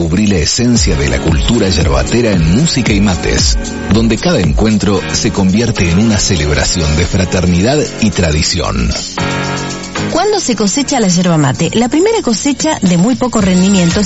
descubrí la esencia de la cultura yerbatera en música y mates, donde cada encuentro se convierte en una celebración de fraternidad y tradición. ¿Cuándo se cosecha la yerba mate? La primera cosecha de muy poco rendimiento